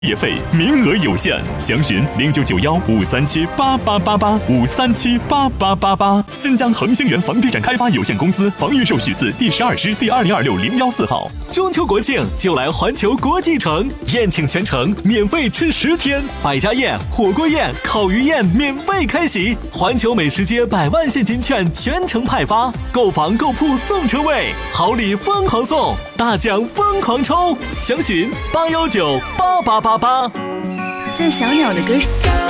业费名额有限，详询099153788885378888。新疆恒星源房地产开发有限公司房预授许字第12支第2026-014号。 中秋国庆就来环球国际城，宴请全程免费吃10天，百家宴、火锅宴、烤鱼宴免费开席，环球美食街100万现金券全程派发，购房购铺送车位，好礼疯狂送，大奖疯狂抽，详询8198888。 在小鸟的歌声。